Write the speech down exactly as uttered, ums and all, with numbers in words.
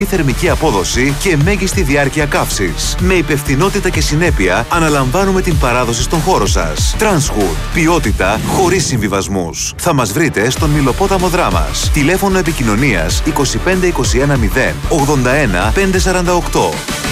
θερμική απόδοση και μέγιστη διάρκεια καύσης. Με υπευθυνότητα και συνέπεια αναλαμβάνουμε την παράδοση στον χώρο σας. Transwood. Ποιότητα χωρίς συμβιβασμούς. Θα μας βρείτε στον Μηλοπόταμο Δράμας. Τηλέφωνο επικοινωνίας είκοσι πέντε είκοσι ένα μηδέν ογδόντα ένα πεντακόσια σαράντα οκτώ.